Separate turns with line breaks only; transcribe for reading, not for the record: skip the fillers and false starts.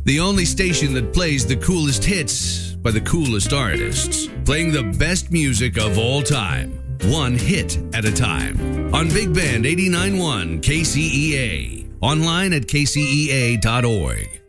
The only station that plays the coolest hits by the coolest artists. Playing the best music of all time. One hit at a time. On Big Band 89.1 KCEA. Online at kcea.org.